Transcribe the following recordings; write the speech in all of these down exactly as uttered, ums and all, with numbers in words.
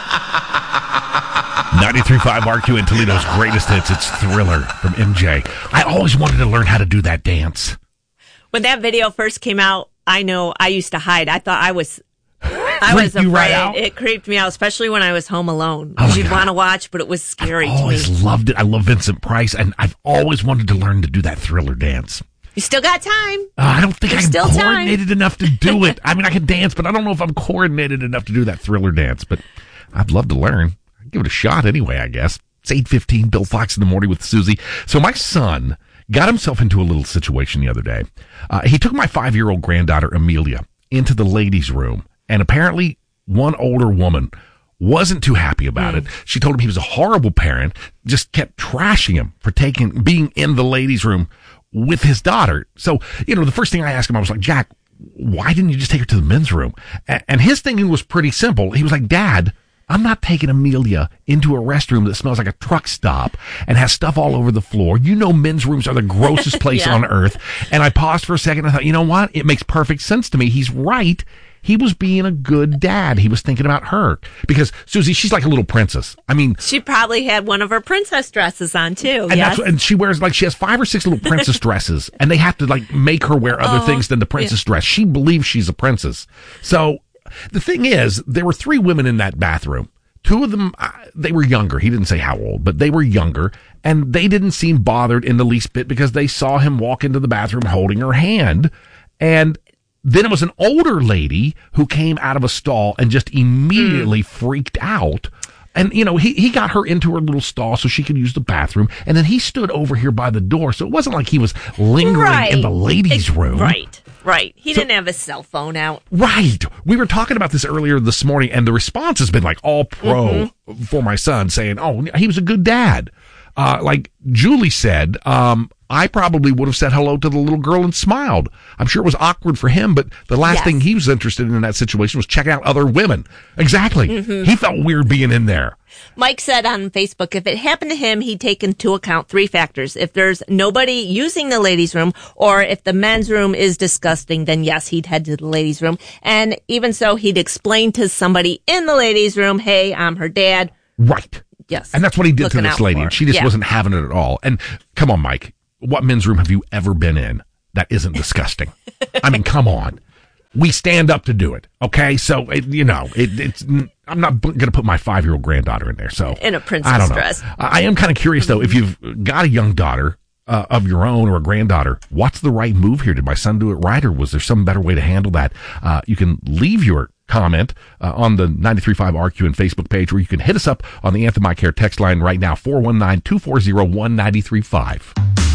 ninety-three point five R Q and Toledo's greatest hits. It's Thriller from M J. I always wanted to learn how to do that dance. When that video first came out, I know I used to hide. I thought I was... I was Freaked you right afraid. out? It creeped me out, especially when I was home alone. Oh, You'd God. want to watch, but it was scary I always to me. loved it. I love Vincent Price, and I've always wanted to learn to do that Thriller dance. You still got time. Uh, I don't think There's I'm still time. coordinated enough to do it. I mean, I can dance, but I don't know if I'm coordinated enough to do that Thriller dance. But I'd love to learn. I'd give it a shot anyway, I guess. It's eight fifteen, Bill Fox in the Morning with Susie. So my son got himself into a little situation the other day. Uh, he took my five-year-old granddaughter, Amelia, into the ladies' room, and apparently one older woman wasn't too happy about mm. it. She told him he was a horrible parent, just kept trashing him for taking, being in the ladies' room with his daughter. So, you know, the first thing I asked him, I was like, Jack, why didn't you just take her to the men's room? And his thinking was pretty simple. He was like, Dad, I'm not taking Amelia into a restroom that smells like a truck stop and has stuff all over the floor. You know, men's rooms are the grossest place yeah. on earth. And I paused for a second. I thought, you know what? It makes perfect sense to me. He's right. He was being a good dad. He was thinking about her. Because, Susie, she's like a little princess. I mean... She probably had one of her princess dresses on, too. And, yes? that's what, and she wears, like, she has five or six little princess dresses. And they have to, like, make her wear other oh, things than the princess yeah. dress. She believes she's a princess. So, the thing is, there were three women in that bathroom. Two of them, uh, they were younger. He didn't say how old, but they were younger. And they didn't seem bothered in the least bit because they saw him walk into the bathroom holding her hand. And... then it was an older lady who came out of a stall and just immediately mm. freaked out. And, you know, he, he got her into her little stall so she could use the bathroom. And then he stood over here by the door. So it wasn't like he was lingering right. in the ladies' it, room. Right, right. He so, didn't have his cell phone out. Right. We were talking about this earlier this morning, and the response has been like all pro mm-hmm. for my son, saying, oh, he was a good dad. Uh, like Julie said, um, I probably would have said hello to the little girl and smiled. I'm sure it was awkward for him, but the last yes. thing he was interested in in that situation was checking out other women. Exactly. Mm-hmm. He felt weird being in there. Mike said on Facebook, if it happened to him, he'd take into account three factors. If there's nobody using the ladies' room, or if the men's room is disgusting, then yes, he'd head to the ladies' room. And even so, he'd explain to somebody in the ladies' room, hey, I'm her dad. Right. Yes. And that's what he did Looking to this lady. And she just yeah. wasn't having it at all. And come on, Mike. What men's room have you ever been in that isn't disgusting? I mean, come on. We stand up to do it, okay? So, it, you know, it, it's. I'm not going to put my five-year-old granddaughter in there. So in a princess I don't know. dress. I am kind of curious, though, if you've got a young daughter uh, of your own or a granddaughter, what's the right move here? Did my son do it right, or was there some better way to handle that? Uh, you can leave your comment uh, on the ninety-three point five R Q and Facebook page, or you can hit us up on the Anthem Eye Care text line right now, four one nine, two four zero, one nine three five.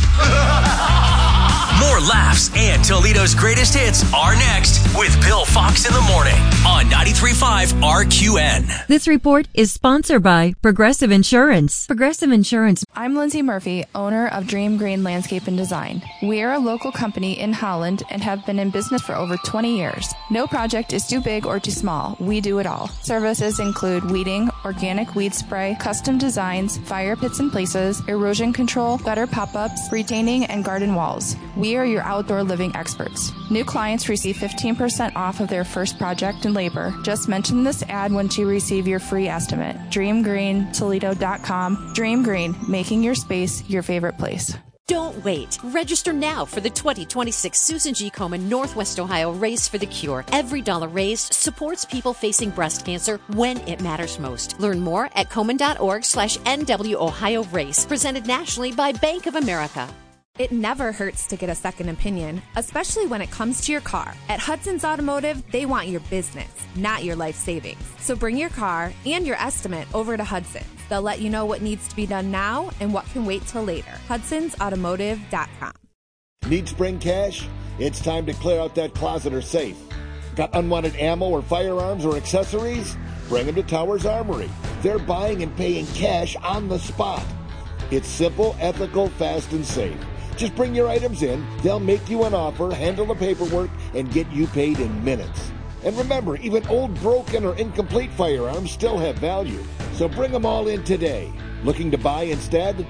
More laughs and Toledo's greatest hits are next with Bill Fox in the Morning on ninety-three point five R Q N. This report is sponsored by Progressive Insurance. Progressive Insurance. I'm Lindsay Murphy, owner of Dream Green Landscape and Design. We are a local company in Holland and have been in business for over twenty years. No project is too big or too small. We do it all. Services include weeding, organic weed spray, custom designs, fire pits and places, erosion control, gutter pop-ups, retaining, and garden walls. We are your outdoor living experts. New clients receive fifteen percent off of their first project and labor. Just mention this ad once you receive your free estimate. dream green toledo dot com. Dream Green, making your space your favorite place. Don't wait. Register now for the twenty twenty-six Susan G. Komen Northwest Ohio Race for the Cure. Every dollar raised supports people facing breast cancer when it matters most. Learn more at komen.org slash NW Ohio Race. Presented nationally by Bank of America. It never hurts to get a second opinion, especially when it comes to your car. At Hudson's Automotive, they want your business, not your life savings. So bring your car and your estimate over to Hudson's. They'll let you know what needs to be done now and what can wait till later. Hudson's Automotive dot com. Need spring cash? It's time to clear out that closet or safe. Got unwanted ammo or firearms or accessories? Bring them to Towers Armory. They're buying and paying cash on the spot. It's simple, ethical, fast, and safe. Just bring your items in, they'll make you an offer, handle the paperwork, and get you paid in minutes. And remember, even old, broken, or incomplete firearms still have value. So bring them all in today. Looking to buy instead?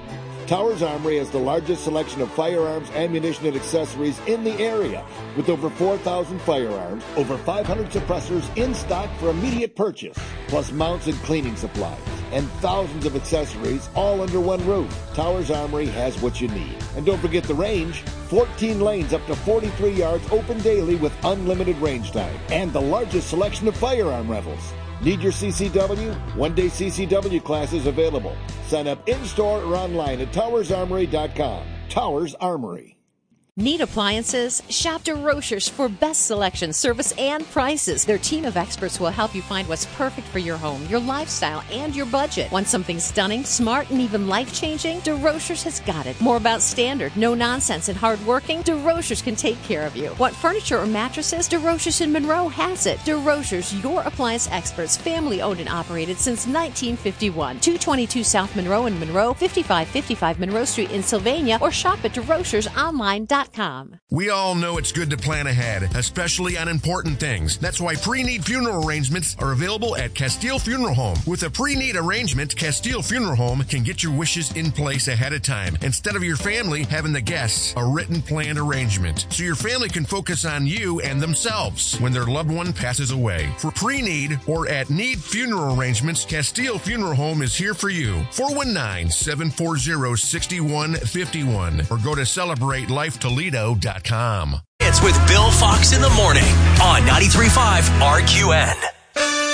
Towers Armory has the largest selection of firearms, ammunition, and accessories in the area, with over four thousand firearms, over five hundred suppressors in stock for immediate purchase, plus mounts and cleaning supplies, and thousands of accessories all under one roof. Towers Armory has what you need. And don't forget the range, fourteen lanes up to forty-three yards open daily with unlimited range time, and the largest selection of firearm rentals. Need your C C W? One-day C C W classes available. Sign up in-store or online at towers armory dot com. Towers Armory. Need appliances? Shop DeRochers for best selection, service, and prices. Their team of experts will help you find what's perfect for your home, your lifestyle, and your budget. Want something stunning, smart, and even life-changing? DeRochers has got it. More about standard, no nonsense, and hardworking? DeRochers can take care of you. Want furniture or mattresses? DeRochers in Monroe has it. DeRochers, your appliance experts, family owned and operated since nineteen fifty-one. two twenty-two South Monroe in Monroe, fifty-five fifty-five Monroe Street in Sylvania, or shop at DeRochers online dot com. We all know it's good to plan ahead, especially on important things. That's why pre-need funeral arrangements are available at Castile Funeral Home. With a pre-need arrangement, Castile Funeral Home can get your wishes in place ahead of time, instead of your family having the guests a written planned arrangement, so your family can focus on you and themselves when their loved one passes away. For pre-need or at need funeral arrangements, Castile Funeral Home is here for you. four one nine, seven four zero, six one five one or go to celebrate life Toledo dot com. It's with Bill Fox in the morning on ninety-three point five R Q N.